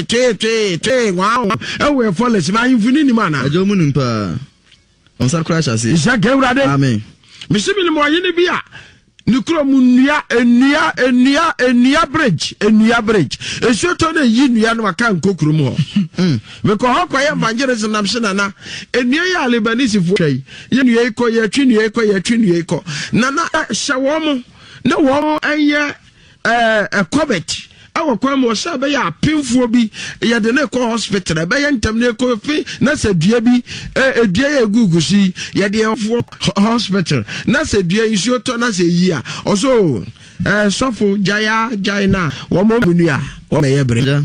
wow ewe followers ma infuni ni mana ajo mu nimpa on sa crash ase isa gewrade amen misimi ni mo yini bia nikro mu enia bridge esoto na yi nua no aka nkokuru mu ho me ko ho kwaye evangelism nam se na enia ya Lebanese fo twai ye nua iko ye twi nua iko na hyawo mu na wo eye ekobet awo kwa mo sha be ya pinfuo bi ye de ne ko hospital be ye ntam ne ko fi na se dua bi edua ye gugusi ye de fo hospital na se dua isu to na se yi a oso sofo jaina wo mo bunua wo me ye bre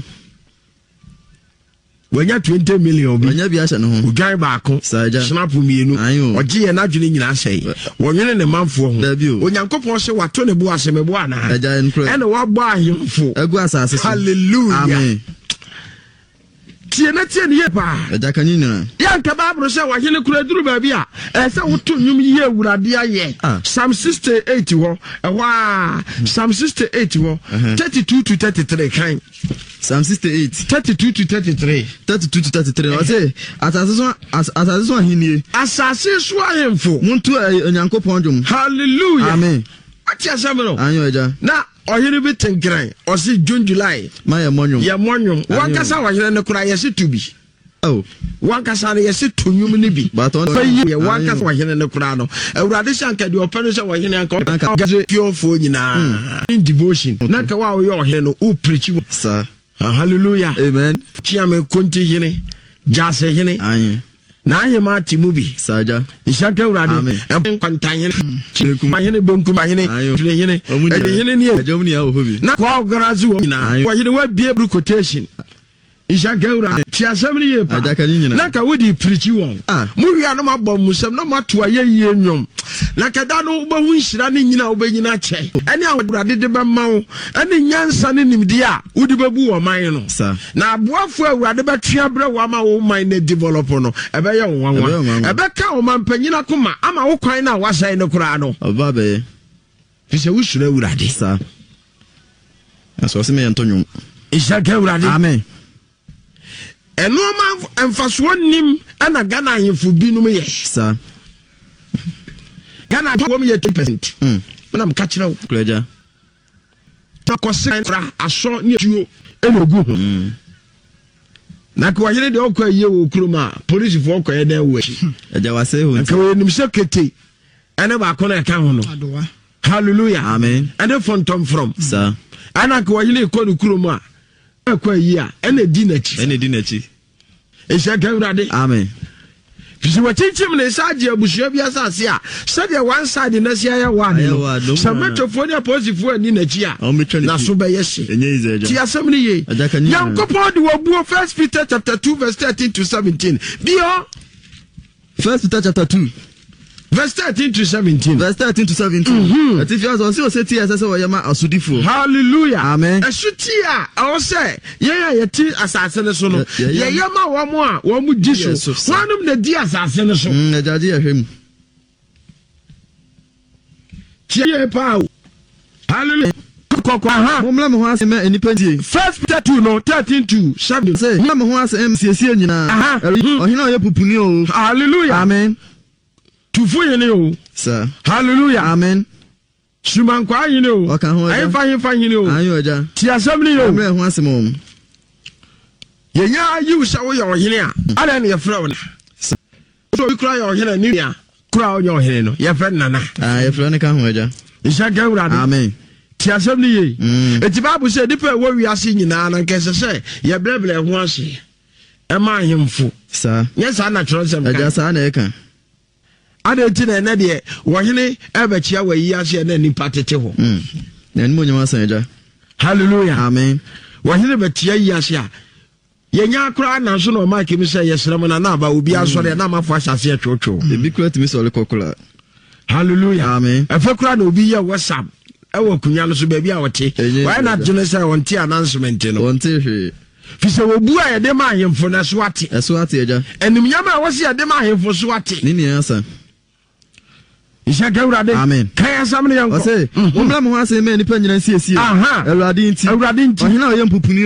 wanya 20 million bi wanya bi ase no ho udwan baako snap mienu oje ye na dwene nyina sei wonwene ne manfo ho onyankopon se wato ne bo ase mebo ana ene wa gba ahemfo egu asase hallelujah amen tie ne ye pa eja kan nyina ya nka Bible se wa hene kura duru ba bi a se woto nwum ye awurade aye Psalm 68 ho wa Psalm 68 ho 32 to 33 kan Psalm 68 32 to 33 I say asase so ahenie asase so ahemfo muntu onyankopon dwom hallelujah amen ati asamero anyo eja na oyere bi tenkran o si June July ma ye monwom wankasa wahire ne kura ye se tubi oh wankasa ne ye se tonyum ne bi ye wankasa wahire ne kura no awurade shanka de opano se wahire anka pure fo nyina in devotion na ka wa yo ohire no o preach sir hallelujah amen chiame konti hine jase hine ayen na aye ma timubi saja ishaka awurade kwantanye kuma hine bonkuma hine hine hine ni ajomni ya ohobi na kwa ogarazu nyina wahire wa bie quotation ishaka awurade chiasem ye pa na ka wodi preach won mu wi anu mabom musem na mato aye yie nwom na kada no bo hu nhira ne nyina obegyina che ene awurade de be mawo ene nyansa ne nimdi a wodi bebu wo man no na aboafo awurade be twea bre wo ama wo man na develop no ebe ye wonwanwa ebe ka wo man panyina koma ama wo kwan na wasai ne kura no obabe fise wo sura awurade sa aso se me entonwom ishaka awurade amen eno ma emfaso nim ana Ghana ahemfo binum ye sa Ghana wo me 2%. Mena mka kire wo. Kleja. Ta kosra aso ne tuo enogu ho. Na ko yire de okwa ye wo kuruma police fo okwa ye den wo achi. Eja wase ho. Ka we nim se kete. Ene ba ko na ka ho no. Hallelujah. Amen. Ene from sir. Ana ko yire ko no kuruma. Akwa yi a ene di na chi. Esha ka urade. Amen. Fisi wachimchim ne saje abusuo bi asase a sade one side na sia ya wa no sametofo ne aposifo ani na chi a na so be yesi ti asem ne ye yankopon de wabuo 1 Peter chapter 2 verse 13 to 17 bio 1 Peter chapter 2 verse 13 to 17 At if you also say tia say we yama asudifo hallelujah amen asutia I say ye ti asase ne so no ye yama wo mu di so wanum na di asase ne so ajaji ehwem tie pa hallelujah kokwa ha mumla me ho ase me enipa die 1 Peter 2 no 13 to 7 say mumla me ho ase MCC nyina ohina oye pupuni o hallelujah amen tufu yene o sir hallelujah amen Shuman kwa yene o ayi fa yene o ayo aja ti asabni yo mumla ho ase mom yenya yi usa wo yo hene a ala ne ye fra na so bi kura yo hene ni ya kura o yo hene no ye fra nana ye fra ne ka ho aja isha ga urade amen ti asabni ye eti babu se dipa wo wi ase nyina na nkese se ye bleble ho ase e ma ahemfo sir yes na natural sem aja sa na e kan ade ti na de wo hene ebechia wa yi ase na ni patete ho na ni mo nyama san aja hallelujah amen wo hene betia yi ase a yenya akra na so no mark mi say yesrem na ba obi asore na mafo asase atwotwo e bi kra timi so le kokula hallelujah amen e fe kra na obi ye whatsapp e wo kunya no so ba bi a wote why na jene say wonte announcement no wonte hwe fi se wo bu a ye de ma ahemfo na so ate eja enim nyama a wo se ye de ma ahemfo so ate ni ni ansa isha ga urade amen kan asam ne yanko o se mumla me ho ase me nipa nyina siesie aha awurade nti ohina oye mpupuni